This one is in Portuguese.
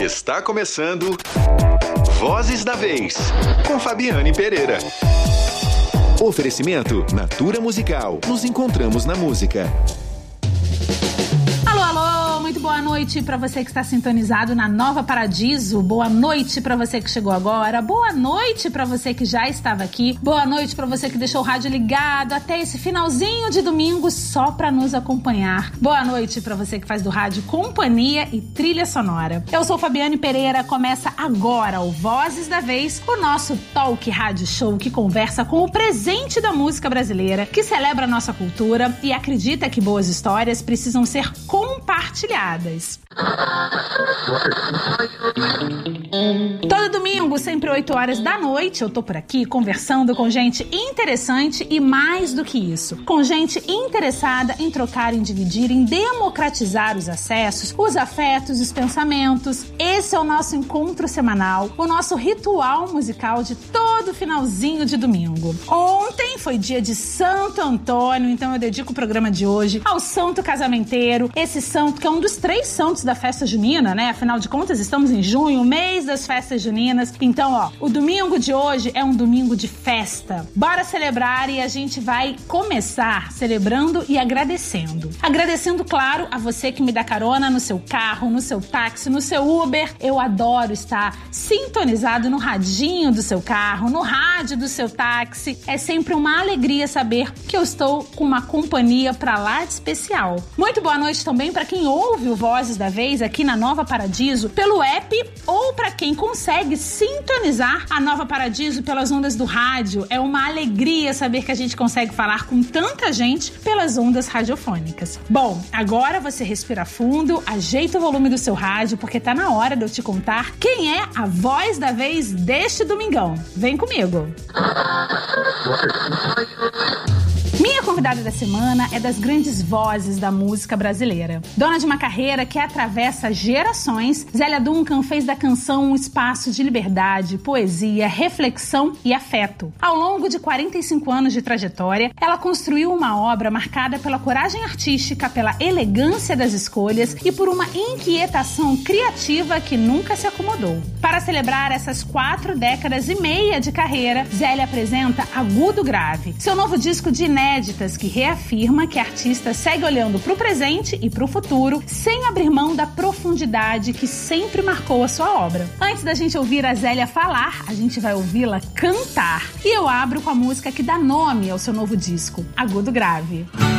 Está começando Vozes da Vez, com Fabiane Pereira. Oferecimento Natura Musical. Nos encontramos na música. Alô, muito boa noite para você que está sintonizado na Nova Paradiso. Boa noite para você que chegou agora. Boa noite para você que já estava aqui. Boa noite para você que deixou o rádio ligado até esse finalzinho de domingo só para nos acompanhar. Boa noite para você que faz do rádio companhia e trilha sonora. Eu sou Fabiane Pereira. Começa agora o Vozes da Vez, o nosso talk rádio show que conversa com o presente da música brasileira, que celebra a nossa cultura e acredita que boas histórias precisam ser compartilhadas. Todo domingo, sempre 8 horas da noite, eu tô por aqui conversando com gente interessante e mais do que isso, com gente interessada em trocar, em dividir, em democratizar os acessos, os afetos, os pensamentos. Esse é o nosso encontro semanal, o nosso ritual musical de todo finalzinho de domingo. Ontem foi dia de Santo Antônio, então eu dedico o programa de hoje ao santo casamenteiro, esse santo que é um dos 3 santos da festa junina, né? Afinal de contas, estamos em junho, mês das festas juninas. Então, ó, o domingo de hoje é um domingo de festa. Bora celebrar e a gente vai começar celebrando e agradecendo. Agradecendo, claro, a você que me dá carona no seu carro, no seu táxi, no seu Uber. Eu adoro estar sintonizado no radinho do seu carro, no rádio do seu táxi. É sempre uma alegria saber que eu estou com uma companhia pra lá de especial. Muito boa noite também para quem ouve o Vozes da Vez aqui na Nova Paradiso pelo app ou para quem consegue sintonizar a Nova Paradiso pelas ondas do rádio. É uma alegria saber que a gente consegue falar com tanta gente pelas ondas radiofônicas. Bom, agora você respira fundo, ajeita o volume do seu rádio porque tá na hora de eu te contar quem é a voz da vez deste domingão. Vem comigo! Minha convidada da semana é das grandes vozes da música brasileira. Dona de uma carreira que atravessa gerações, Zélia Duncan fez da canção um espaço de liberdade, poesia, reflexão e afeto. Ao longo de 45 anos de trajetória, ela construiu uma obra marcada pela coragem artística, pela elegância das escolhas e por uma inquietação criativa que nunca se acomodou. Para celebrar essas 4 décadas e meia de carreira, Zélia apresenta Agudo Grave, seu novo disco de inéditas que reafirma que a artista segue olhando para o presente e para o futuro sem abrir mão da profundidade que sempre marcou a sua obra. Antes da gente ouvir a Zélia falar, a gente vai ouvi-la cantar. E eu abro com a música que dá nome ao seu novo disco, Agudo Grave.